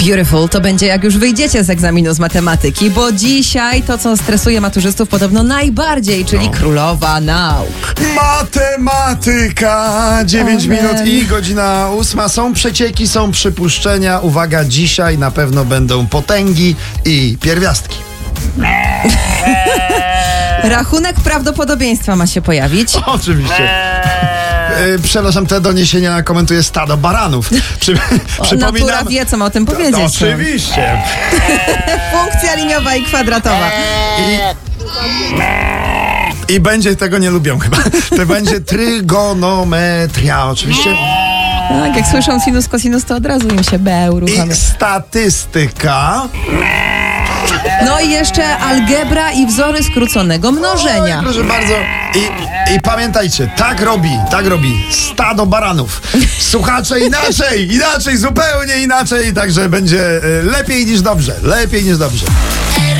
Beautiful to będzie, jak już wyjdziecie z egzaminu z matematyki, bo dzisiaj to, co stresuje maturzystów podobno najbardziej, czyli królowa nauk. Matematyka, 9 minut i godzina 8. Są przecieki, są przypuszczenia. Uwaga, dzisiaj na pewno będą potęgi i pierwiastki. Rachunek prawdopodobieństwa ma się pojawić. Oczywiście. Przepraszam, te doniesienia komentuje stado baranów. Natura wie, co ma o tym powiedzieć. Oczywiście. Funkcja liniowa i kwadratowa. I będzie, tego nie lubią chyba. To będzie trygonometria, oczywiście. Tak, jak słyszą sinus, kosinus, to od razu im się uruchamia. I statystyka. No i jeszcze algebra i wzory skróconego mnożenia. Oj, proszę bardzo. I pamiętajcie, tak robi stado baranów. Słuchacze inaczej, zupełnie inaczej, także będzie lepiej niż dobrze.